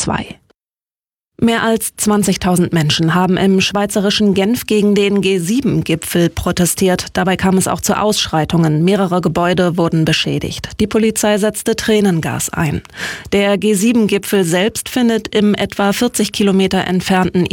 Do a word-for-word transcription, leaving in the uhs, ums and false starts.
zwei. Mehr als zwanzigtausend Menschen haben im schweizerischen Genf gegen den G sieben Gipfel protestiert. Dabei kam es auch zu Ausschreitungen. Mehrere Gebäude wurden beschädigt. Die Polizei setzte Tränengas ein. Der G sieben Gipfel selbst findet im etwa vierzig Kilometer entfernten